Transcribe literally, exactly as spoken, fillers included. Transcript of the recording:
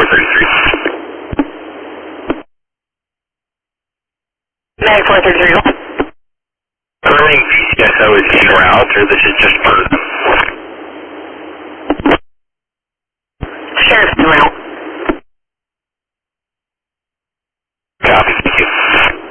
four thirty-three. Mag four thirty-three. Irving P C S O is en route, or this is just for... Sure.